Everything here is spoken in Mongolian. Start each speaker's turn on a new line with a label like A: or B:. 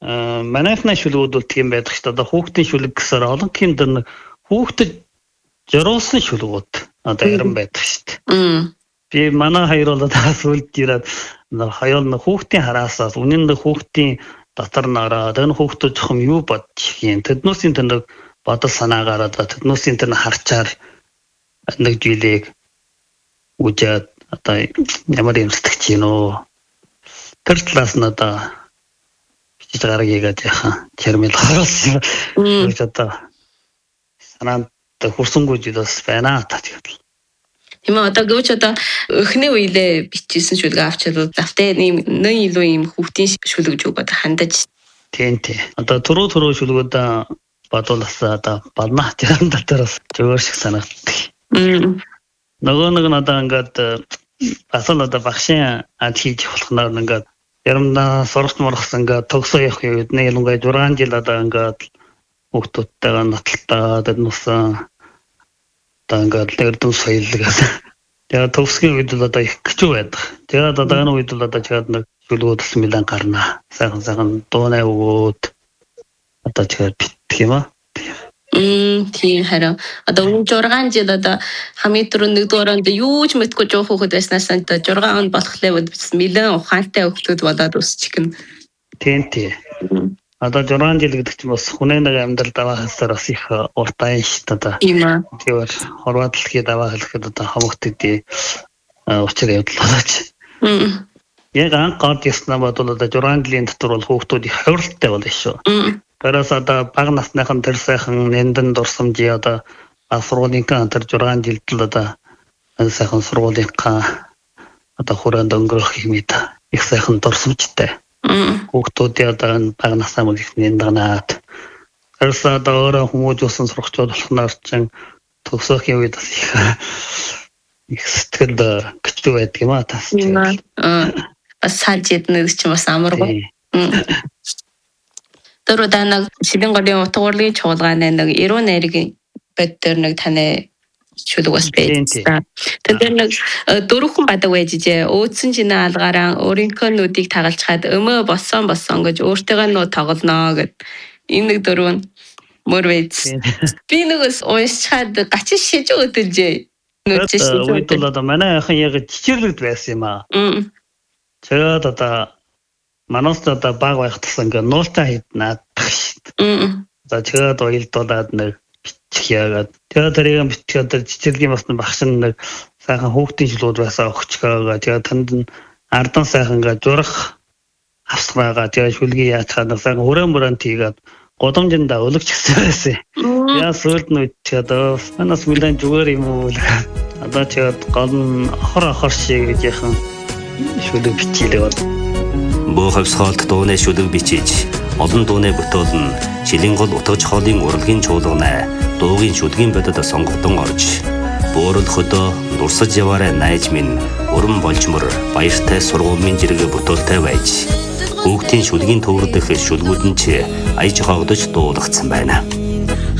A: Манайхны шүлгүүд бол тийм байдаг шүү дээ. Одоо хүүхдийн шүлэг гэсээр олонхын дэр хүүхдэд зориулсан шүлгүүд одоо яран байдаг шүү дээ. Би манай хоёр бол одоо сүлд ирээд хоёул хүүхдийн хараасаас үнэн дээр хүүхдийн дотор нь ороод энэ хүүхдүүд зөвхөн юу бодчих юм. Тэднүүсийн тэр бодол санаагаар одоо тэднүүсийн тэр харчаар нэг жилиг үжээд одоо ямар юм сэтгэж гин үү. Тэр талаас нь одоо бичиж гаргийгээд яхаа термин харуулсан юм. Одоо санаанд хурсангүй зүйлс байна та тэгэл.
B: Тийм одоо гүч одоо эхний үедээ бичсэн шүлэг авчаад давтаа нэг илүү юм хүүхдийн шүлэг зүг одоо хандаж.
A: Тийм. Одоо түрүү шүлгүүд бодуулсаа одоо бална тэрэн дотроос зөвөр шиг санагддаг. Нөгөө нэг нь одоо ингээд асал одоо багшийн ад хийж болохноор ингээд ярамдаа сурах морхсан ингээд төгсөө явах үед нэг ялангуяа 6 жил одоо ингээд хүүхдүүдтэйгээ нотолтоод нусан одоо ингээд лэрдэн соёлгаас тэгээ төгсгийн үед л одоо их гिचүү байдаг. Тэгээд одоо энэ үед л одоо чад нэг шүлгүүдс мэлэн гарна. Сайхан дуунаа өгөөд одоо чад битгэх юм аа.
B: Тийм хараа. Одоо 6 жил одоо хамгийн түрүүнд нэгдүгээр онд юу ч мэдгүй жоох хүүхэд байснаас нь 6 онд болохлаа мэлэн ухаантай хүүхдүүд болоод өсчих гэн.
A: Тийм. Одоо 6 жил гэдэг чинь бас хүнээ нэг амьдрал даваахсаар бас их уртаа шүү дээ.
B: Тийм аа.
A: Тэгэхээр хорвоод дэлхийд даваа хэлэхэд одоо хамгаалтын учир явдал болооч. Яг анх гад яснаа бодвол одоо 6 жилийн дотор бол хүүхдүүд их хувиралтай болно шүү. Тэрээс одоо бага насныхан тэр сайхан нэндэн дурсамжи одоо сургуулийнхаа тэр 6 жилд л одоо сайхан сургуулийнхаа одоо хүрээнд өнгөрөх юм их сайхан дурсамжтай. Хүүхдүүдийн одоо бага насны мөрөх нэндэнаад тэрээс одоо өөрөө хүмүүс юусан сурагчид болохноор чинь төгсөхийн үед их сэтгэл гिचүү байдаг юм аа тас.
B: Бас сажид нэг ч бас амаргүй. Дөрөв нэг шилэн голын утгуурлын чуулганы нэг 90 найргийн бод дээр нэг таны шүлэг бас байсан. Тэгээд нэг дөрвөн бадаг байж ижээ. Өөдсөн чинь алгаараа өөрийнхөө нүдийг тагалчхаад өмөө боссон гэж өөртөөгөө нөө тоглоно гэд. Энэ нэг дөрвөн мөр байж. Би нэгс уушчаад гачин шиж өдөлжээ.
A: Үед бол одоо манай ахын яг чичэрлэгд байсан юм аа. Тэгээд одоо манаас одоо баг байхтсан ингээ нуултаа хийднаад шүү дээ. За тэгээд уйлдуулаад нэг бичих яагаад. Тэгээд тэрийг бичгээд чичэрлэгийн бас багш нэг сайхан хүүхдийн шүлгүүд байсан өгчгөөгаа. Тэгээд танд ардан сайхан ингээ зурах авсах байгаа. Тэгээд шүлгийг яачаад сайхан хүрэн тийгээд годомжиндаа өлөгч гэсэн байсан. Яа сүлд нь үтчихэд манаас мүлэн зүгээр юм уу. Одоо тэгээд гол нь охор шиг яхан шүлэг бичилээ бол.
C: Бөө хавсгаалт дууны шүлэг бичиж, олон дууны бүтээлн шилэн гол утга чухлын урлагийн чуулгана дуугийн шүлгийн бодод сонгогдсон орж, бөөрөл хөдөө дурсаж яваарай найз минь, өрөн болчмор баяртай сургуулийн жиргээ бүтээлтэй байж, хүүхдийн шүлгийн төвөрдөх шүлгүүд нь ч аяж хогдож дуулагдсан байна.